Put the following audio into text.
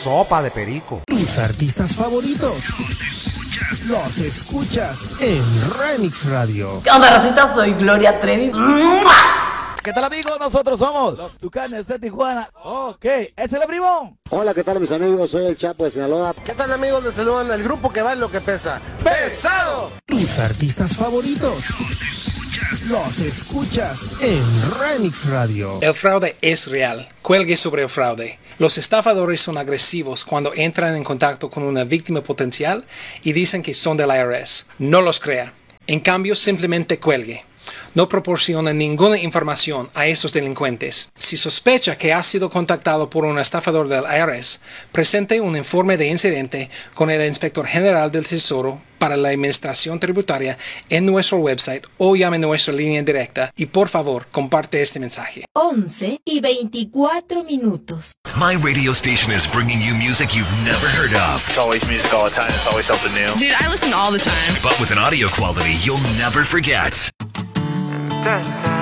sopa de perico. Tus artistas favoritos los escuchas en Remix Radio. ¿Qué onda, racita? Soy Gloria Trevi. ¿Qué tal, amigos? Nosotros somos los Tucanes de Tijuana. Ok, ¿es el primo? Hola, ¿qué tal, mis amigos? Soy el Chapo de Sinaloa. ¿Qué tal, amigos? Les saludan el grupo que vale lo que pesa. ¡Pesado! Tus artistas favoritos los escuchas en Remix Radio. El fraude es real. Cuelgue sobre el fraude. Los estafadores son agresivos cuando entran en contacto con una víctima potencial y dicen que son del IRS. No los crea. En cambio, simplemente cuelgue. No proporciona ninguna información a estos delincuentes. Si sospecha que ha sido contactado por un estafador del IRS, presente un informe de incidente con el Inspector General del Tesoro para la Administración Tributaria en nuestro website o llame nuestra línea directa y por favor comparte este mensaje. 11:24. My radio station is bringing you music you've never heard of. It's always music all the time. It's always something new. Dude, I listen all the time. But with an audio quality you'll never forget.